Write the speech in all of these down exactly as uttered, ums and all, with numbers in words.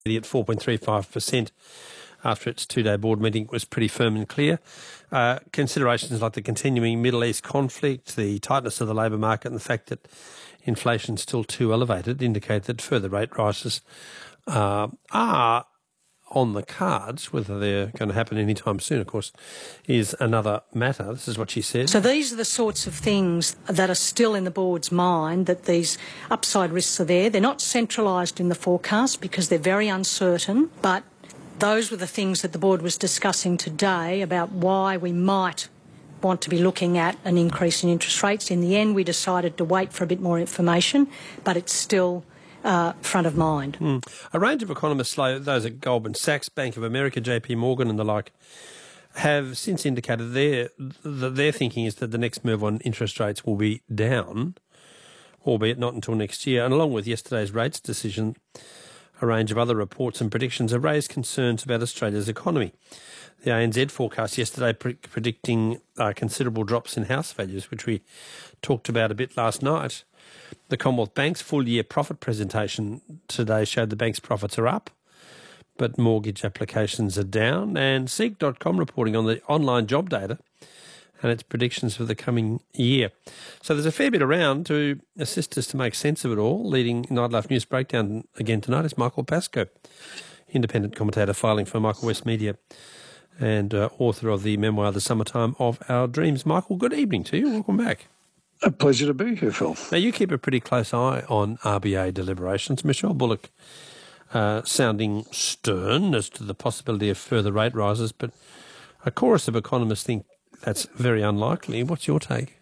at four point three five percent after its two-day board meeting was pretty firm and clear. Uh, considerations like the continuing Middle East conflict, the tightness of the labour market and the fact that inflation is still too elevated indicate that further rate rises uh, are on the cards. Whether they're going to happen anytime soon, of course, is another matter. This is what she said. So these are the sorts of things that are still in the board's mind, that these upside risks are there. They're not centralised in the forecast because they're very uncertain, but those were the things that the board was discussing today about why we might want to be looking at an increase in interest rates. In the end, we decided to wait for a bit more information, but it's still uh, front of mind. Mm. A range of economists, like those at Goldman Sachs, Bank of America, J P Morgan and the like, have since indicated their, that their thinking is that the next move on interest rates will be down, albeit not until next year. And along with yesterday's rates decision, a range of other reports and predictions have raised concerns about Australia's economy. The A N Z forecast yesterday pre- predicting uh, considerable drops in house values, which we talked about a bit last night. The Commonwealth Bank's full-year profit presentation today showed the bank's profits are up, but mortgage applications are down. And Seek dot com reporting on the online job data and its predictions for the coming year. So there's a fair bit around to assist us to make sense of it all. Leading Nightlife News Breakdown again tonight is Michael Pascoe, independent commentator filing for Michael West Media and uh, author of the memoir The Summertime of Our Dreams. Michael, good evening to you. Welcome back. A pleasure to be here, Phil. Now, you keep a pretty close eye on R B A deliberations. Michelle Bullock uh, sounding stern as to the possibility of further rate rises, but a chorus of economists think that's very unlikely. What's your take?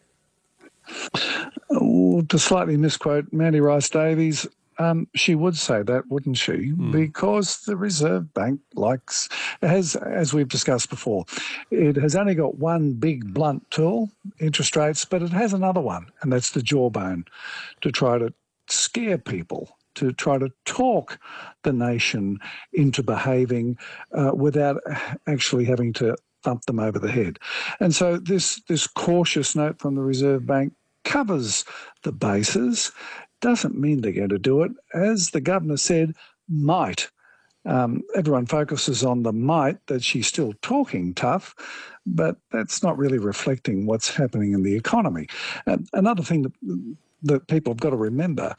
Oh, to slightly misquote Mandy Rice-Davies, um, she would say that, wouldn't she? Mm. Because the Reserve Bank likes, has, as we've discussed before, it has only got one big blunt tool, interest rates, but it has another one, and that's the jawbone, to try to scare people, to try to talk the nation into behaving uh, without actually having to thump them over the head. And so this this cautious note from the Reserve Bank covers the bases, doesn't mean they're going to do it. As the Governor said, might. Um, everyone focuses on the might, that she's still talking tough, but that's not really reflecting what's happening in the economy. And another thing that, that people have got to remember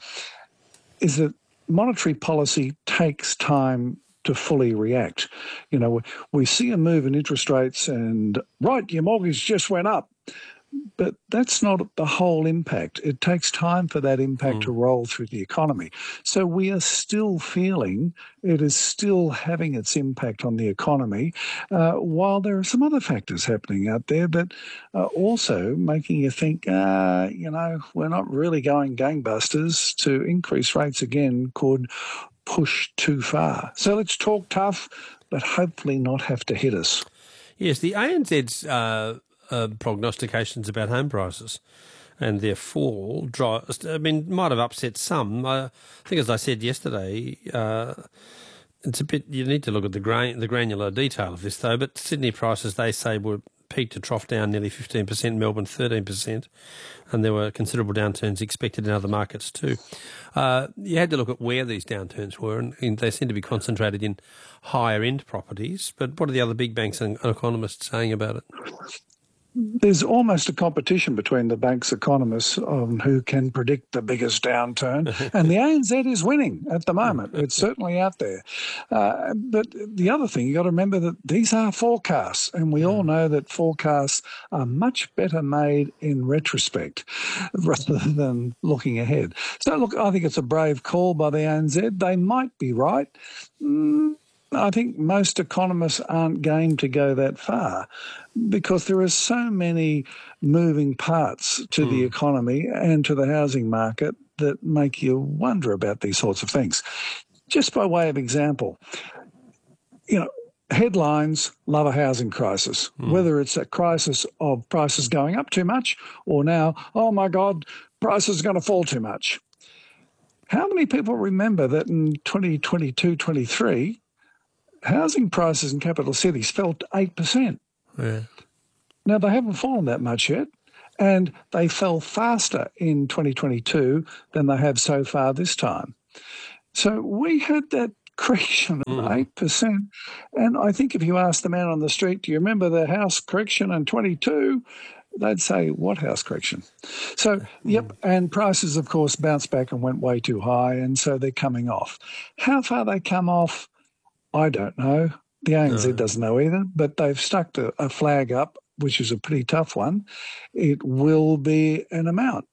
is that monetary policy takes time to fully react. You know, we see a move in interest rates and, right, your mortgage just went up. But that's not the whole impact. It takes time for that impact mm. to roll through the economy. So we are still feeling it is still having its impact on the economy, uh, while there are some other factors happening out there that are also making you think, uh, you know, we're not really going gangbusters. To increase rates again could push too far. So let's talk tough, but hopefully not have to hit us. Yes, the A N Z's uh, uh, prognostications about home prices and their fall, dry, I mean, might have upset some. I think, as I said yesterday, uh, it's a bit. You need to look at the grain, the granular detail of this, though. But Sydney prices, they say, were peak to trough down nearly fifteen percent, Melbourne thirteen percent, and there were considerable downturns expected in other markets too. Uh, you had to look at where these downturns were, and, and they seem to be concentrated in higher-end properties. But what are the other big banks and economists saying about it? There's almost a competition between the bank's economists on who can predict the biggest downturn, and the A N Z is winning at the moment. It's certainly out there. Uh, but the other thing, you've got to remember that these are forecasts, and we all know that forecasts are much better made in retrospect rather than looking ahead. So, look, I think it's a brave call by the A N Z. They might be right. Mm, I think most economists aren't game to go that far because there are so many moving parts to mm. the economy and to the housing market that make you wonder about these sorts of things. Just by way of example, you know, headlines love a housing crisis, mm. whether it's a crisis of prices going up too much or now, oh my God, prices are going to fall too much. How many people remember that in twenty twenty-two twenty-three, housing prices in capital cities fell to eight percent. Yeah. Now, they haven't fallen that much yet, and they fell faster in twenty twenty-two than they have so far this time. So we had that correction of Mm. eight percent. And I think if you ask the man on the street, do you remember the house correction in twenty-two? They'd say, what house correction? So, yep, and prices, of course, bounced back and went way too high, and so they're coming off. How far they come off, I don't know. The A N Z No. doesn't know either, but they've stuck a, a flag up, which is a pretty tough one. It will be an amount.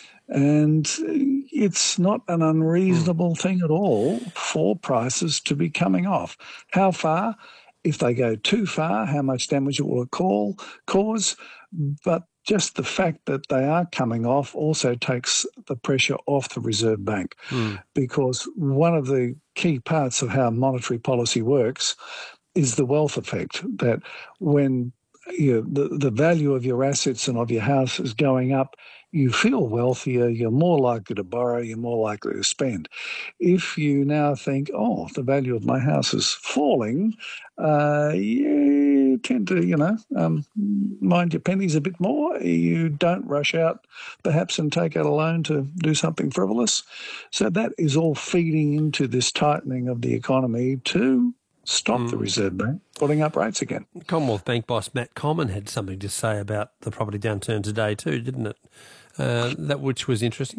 And it's not an unreasonable mm. thing at all for prices to be coming off. How far? If they go too far, how much damage it will call, cause. But just the fact that they are coming off also takes the pressure off the Reserve Bank, mm. because one of the key parts of how monetary policy works is the wealth effect, that when you know, the, the value of your assets and of your house is going up, you feel wealthier, you're more likely to borrow, you're more likely to spend. If you now think, oh, the value of my house is falling, uh, you tend to, you know, um, mind your pennies a bit more. You don't rush out perhaps and take out a loan to do something frivolous. So that is all feeding into this tightening of the economy to stop mm. the Reserve Bank putting up rates again. Commonwealth Bank boss Matt Comyn had something to say about the property downturn today too, didn't it? Uh, that which was interesting.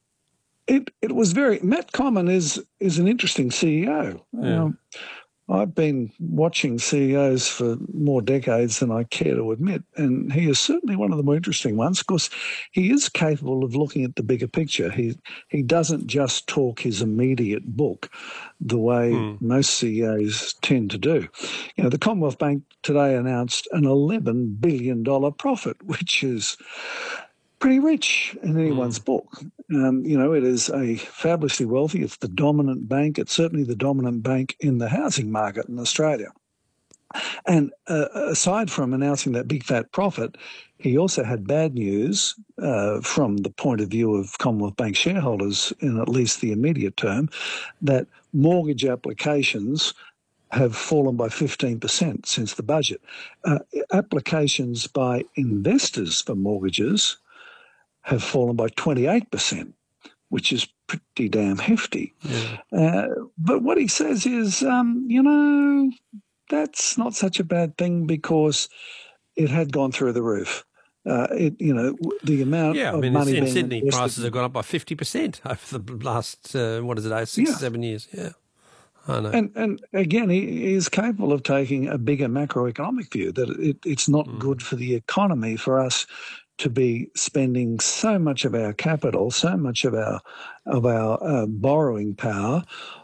It it was very. Matt Comyn is is an interesting C E O. Yeah. Um, I've been watching C E Os for more decades than I care to admit, and he is certainly one of the more interesting ones. Of course, he is capable of looking at the bigger picture. He he doesn't just talk his immediate book the way mm. most C E Os tend to do. You know, the Commonwealth Bank today announced an eleven billion dollars profit, which is pretty rich in anyone's mm. book. Um, you know, it is a fabulously wealthy. It's the dominant bank. It's certainly the dominant bank in the housing market in Australia. And uh, aside from announcing that big fat profit, he also had bad news uh, from the point of view of Commonwealth Bank shareholders in at least the immediate term, that mortgage applications have fallen by fifteen percent since the budget. Uh, applications by investors for mortgages have fallen by twenty-eight percent, which is pretty damn hefty. Yeah. Uh, but what he says is, um, you know, that's not such a bad thing because it had gone through the roof. Uh, it, you know, the amount yeah, of I mean, money in being Sydney, invested, prices have gone up by fifty percent over the last, uh, what is it, six, yeah. seven years. Yeah, I know. And, and again, he is capable of taking a bigger macroeconomic view, that it, it's not mm. good for the economy for us to be spending so much of our capital, so much of our of our uh, borrowing power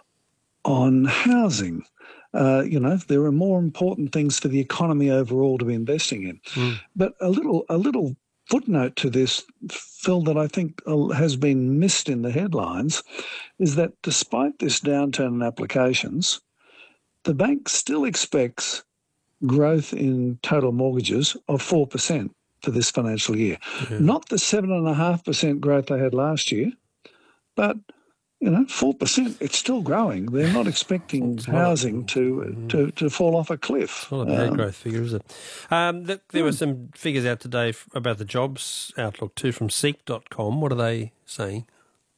on housing. Uh, you know, there are more important things for the economy overall to be investing in. Mm. But a little a little footnote to this, Phil, that I think has been missed in the headlines, is that despite this downturn in applications, the bank still expects growth in total mortgages of four percent. For this financial year. Yeah. Not the seven point five percent growth they had last year, but, you know, four percent, it's still growing. They're not expecting housing a, to, to to fall off a cliff. It's not a bad um, growth figure, is it? Um, th- there yeah. were some figures out today f- about the jobs outlook too from seek dot com. What are they saying?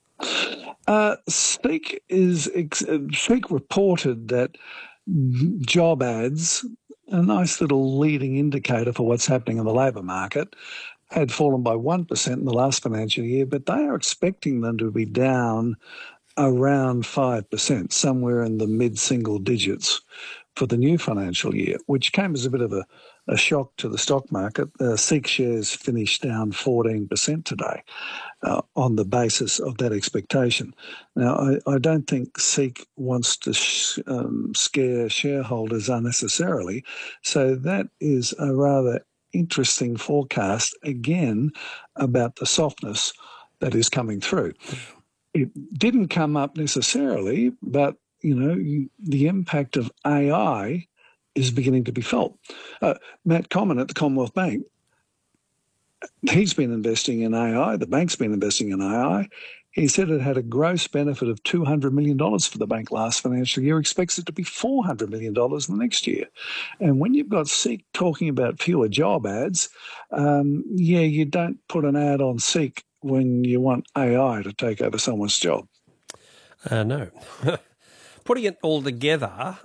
Uh, Seek, is, ex- Seek reported that job ads, a nice little leading indicator for what's happening in the labour market, had fallen by one percent in the last financial year, but they are expecting them to be down around five percent, somewhere in the mid-single digits for the new financial year, which came as a bit of a, a shock to the stock market. Uh, Seek shares finished down fourteen percent today uh, on the basis of that expectation. Now, I, I don't think Seek wants to sh- um, scare shareholders unnecessarily, so that is a rather interesting forecast, again, about the softness that is coming through. It didn't come up necessarily, but, you know, you, the impact of A I is beginning to be felt. Uh, Matt Comyn at the Commonwealth Bank, he's been investing in A I, the bank's been investing in A I. He said it had a gross benefit of two hundred million dollars for the bank last financial year, expects it to be four hundred million dollars the next year. And when you've got Seek talking about fewer job ads, um, yeah, you don't put an ad on Seek when you want A I to take over someone's job. Uh, no. putting it all together,